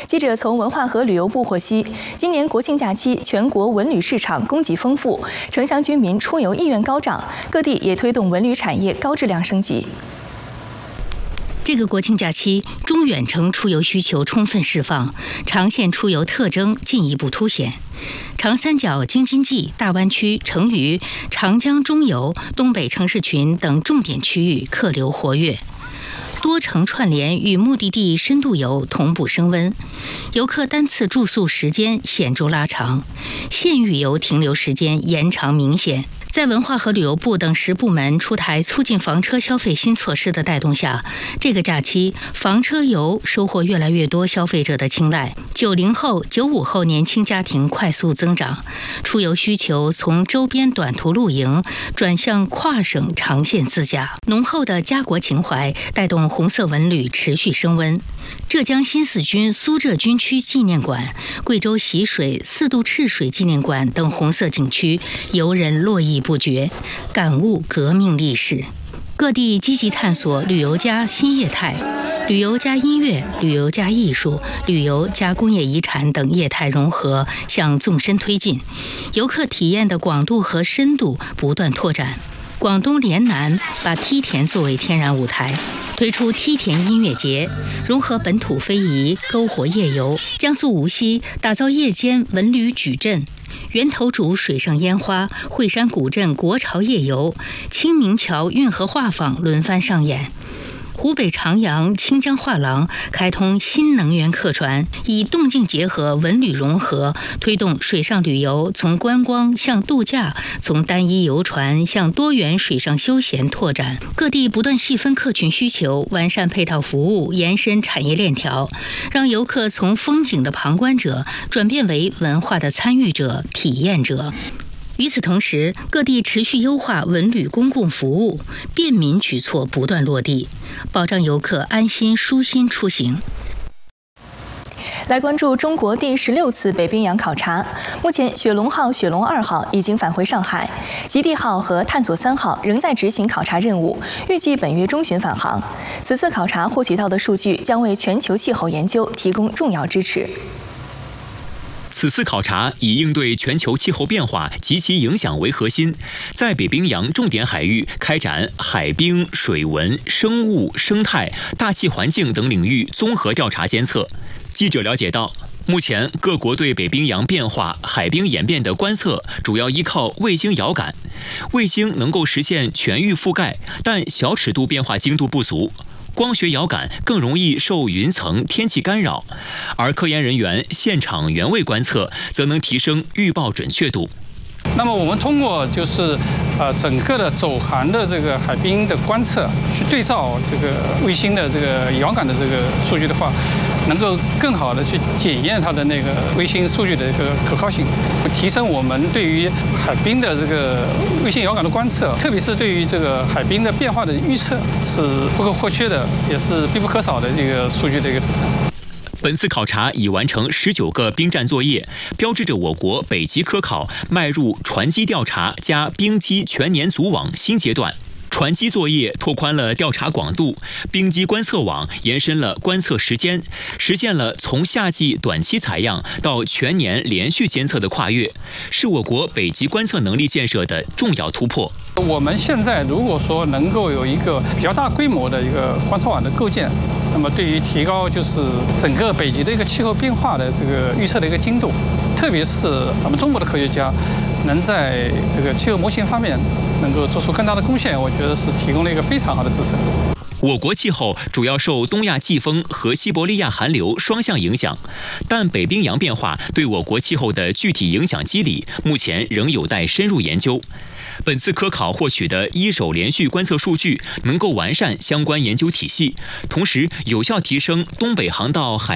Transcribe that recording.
记者从文化和旅游部获悉，今年国庆假期，全国文旅市场供给丰富，城乡居民出游意愿高涨，各地也推动文旅产业高质量升级。 这个国庆假期，中远程出游需求充分释放，长线出游特征进一步凸显。长三角、京津冀、大湾区、成渝、长江中游、东北城市群等重点区域客流活跃。多城串联与目的地深度游同步升温，游客单次住宿时间显著拉长，县域游停留时间延长明显。在文化和旅游部等10部门出台促进房车消费新措施的带动下，这个假期房车游收获越来越多消费者的青睐。90后、95后年轻家庭快速增长，出游需求从周边短途露营转向跨省长线自驾，浓厚的家国情怀带动红色文旅持续升温。浙江新四军苏浙军区纪念馆、贵州习水4渡赤水纪念馆等红色景区游人络绎不绝，感悟革命历史。各地积极探索旅游加新业态、旅游加音乐、旅游加艺术、旅游加工业遗产等业态融合向纵深推进，游客体验的广度和深度不断拓展。广东联南把梯田作为天然舞台，推出梯田音乐节，融合本土非遗，篝火夜游。江苏无锡打造夜间文旅矩阵，源头渚水上烟花、惠山古镇国潮夜游、清明桥运河画舫轮番上演。湖北长阳清江画廊开通新能源客船，以动静结合、文旅融合，推动水上旅游从观光向度假，从单一游船向多元水上休闲拓展。各地不断细分客群需求，完善配套服务，延伸产业链条，让游客从风景的旁观者转变为文化的参与者、体验者。与此同时，各地持续优化文旅公共服务，便民举措不断落地，保障游客安心舒心出行。 来关注中国第16次北冰洋考察，目前雪龙号、雪龙2号已经返回上海，极地号和探索3号仍在执行考察任务，预计本月中旬返航。此次考察获取到的数据将为全球气候研究提供重要支持。 此次考察以应对全球气候变化及其影响为核心，在北冰洋重点海域开展海冰、水文、生物、生态、大气环境等领域综合调查监测。记者了解到，目前各国对北冰洋变化、海冰演变的观测主要依靠卫星遥感。卫星能够实现全域覆盖，但小尺度变化精度不足。光学遥感更容易受云层、天气干扰，而科研人员现场原位观测则能提升预报准确度。 那么我们通过整个的走航的这个海冰的观测，去对照这个卫星的这个遥感的这个数据的话，能够更好的去检验它的那个卫星数据的一个可靠性，提升我们对于海冰的这个卫星遥感的观测，特别是对于这个海冰的变化的预测是不可或缺的，也是必不可少的这个数据的一个支撑。 本次考察已完成19个冰站作业，标志着我国北极科考迈入船机调查加冰机全年组网新阶段。船机作业拓宽了调查广度，冰机观测网延伸了观测时间，实现了从夏季短期采样到全年连续监测的跨越，是我国北极观测能力建设的重要突破。 我们现在如果说能够有一个比较大规模的一个观测网的构建，那么对于提高就是整个北极的一个气候变化的这个预测的一个精度，特别是咱们中国的科学家能在这个气候模型方面能够做出更大的贡献，我觉得是提供了一个非常好的支撑。 我国气候主要受东亚季风和西伯利亚寒流双向影响，但北冰洋变化对我国气候的具体影响机理目前仍有待深入研究。本次科考获取的一手连续观测数据能够完善相关研究体系，同时有效提升东北航道海